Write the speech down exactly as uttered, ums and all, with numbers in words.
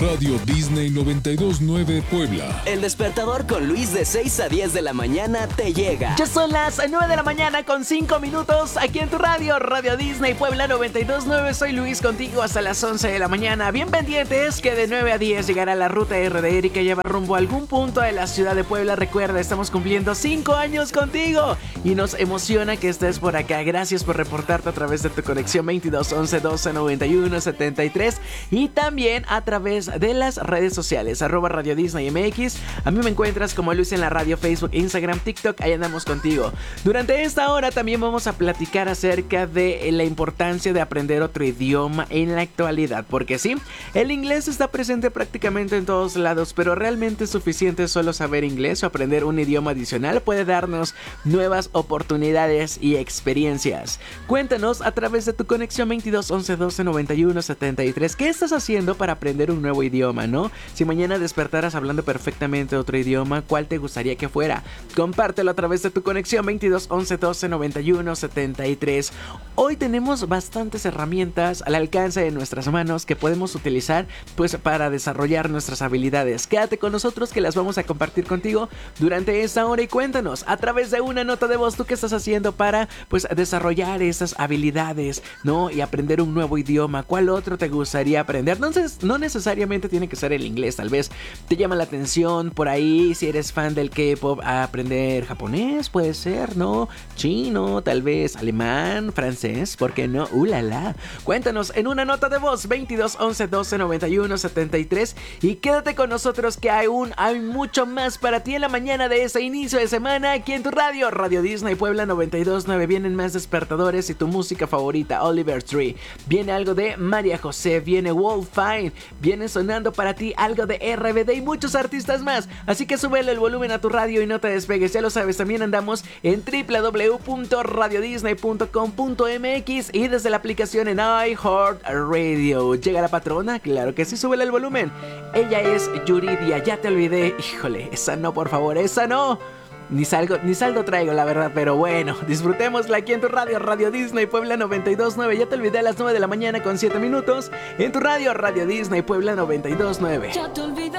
Radio Disney noventa y dos punto nueve Puebla. El despertador con Luis de seis a diez de la mañana te llega. Ya son las nueve de la mañana con cinco minutos aquí en tu radio, Radio Disney Puebla noventa y dos punto nueve. Soy Luis contigo hasta las once de la mañana. Bien pendientes que de nueve a diez llegará la ruta R de Erika, lleva rumbo a algún punto de la ciudad de Puebla. Recuerda, estamos cumpliendo cinco años contigo y nos emociona que estés por acá. Gracias por reportarte a través de tu conexión veintidós once doce noventa y uno setenta y tres y también a través de las redes sociales, arroba Radio Disney M X. A mí me encuentras como Luis en la radio, Facebook, Instagram, TikTok, ahí andamos contigo. Durante esta hora también vamos a platicar acerca de la importancia de aprender otro idioma en la actualidad, porque sí, el inglés está presente prácticamente en todos lados, pero ¿realmente es suficiente solo saber inglés o aprender un idioma adicional? Puede darnos nuevas oportunidades y experiencias. Cuéntanos a través de tu conexión veintidós once doce noventa y uno setenta y tres, ¿qué estás haciendo para aprender un nuevo idioma, no? Si mañana despertaras hablando perfectamente otro idioma, ¿cuál te gustaría que fuera? Compártelo a través de tu conexión veintidós once doce noventa y uno setenta y tres. Hoy tenemos bastantes herramientas al alcance de nuestras manos que podemos utilizar pues para desarrollar nuestras habilidades. Quédate con nosotros que las vamos a compartir contigo durante esta hora y cuéntanos a través de una nota de voz tú qué estás haciendo para pues desarrollar esas habilidades, ¿no? Y aprender un nuevo idioma. ¿Cuál otro te gustaría aprender? Entonces, no necesariamente tiene que ser el inglés, tal vez te llama la atención por ahí, si eres fan del K-pop, a aprender japonés, puede ser, ¿no? Chino, tal vez alemán, francés, ¿por qué no? ¡Uh, la, la! Cuéntanos en una nota de voz, veintidós once doce noventa y uno setenta y tres, y quédate con nosotros que hay, un, hay mucho más para ti en la mañana de ese inicio de semana aquí en tu radio, Radio Disney Puebla noventa y dos punto nueve. Vienen más despertadores y tu música favorita, Oliver Tree, viene algo de María José, viene Wolf Fine, viene sonando para ti algo de R B D y muchos artistas más, así que súbele el volumen a tu radio y no te despegues. Ya lo sabes, también andamos en doble u doble u doble u punto radio disney punto com punto m x y desde la aplicación en iHeartRadio. ¿Llega la patrona? Claro que sí, súbele el volumen. Ella es Yuridia, ya te olvidé. Híjole, esa no, por favor, esa no. Ni salgo, ni saldo traigo, la verdad, pero bueno, disfrutémosla aquí en tu radio, Radio Disney Puebla noventa y dos punto nueve. Ya te olvidé, a las nueve de la mañana con siete minutos en tu radio, Radio Disney Puebla noventa y dos punto nueve. Ya te olvidé